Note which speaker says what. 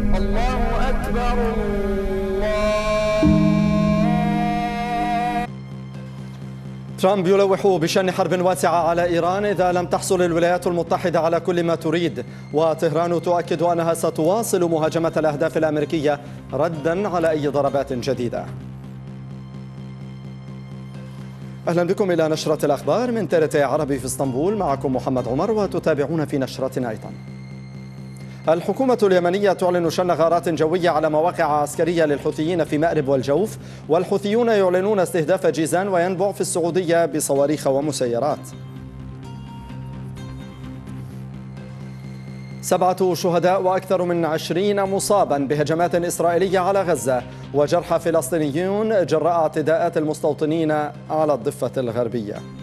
Speaker 1: الله أكبر الله. ترامب يلوح بشن حرب واسعة على إيران إذا لم تحصل الولايات المتحدة على كل ما تريد، وطهران تؤكد أنها ستواصل مهاجمة الأهداف الأمريكية رداً على أي ضربات جديدة. أهلا بكم إلى نشرة الأخبار من TRT عربي في اسطنبول، معكم محمد عمر، وتتابعون في نشرتنا أيضا. الحكومة اليمنية تعلن شن غارات جوية على مواقع عسكرية للحوثيين في مأرب والجوف، والحوثيون يعلنون استهداف جيزان وينبع في السعودية بصواريخ ومسيرات. 7 شهداء وأكثر من 20 مصابا بهجمات إسرائيلية على غزة، وجرحى فلسطينيون جراء اعتداءات المستوطنين على الضفة الغربية.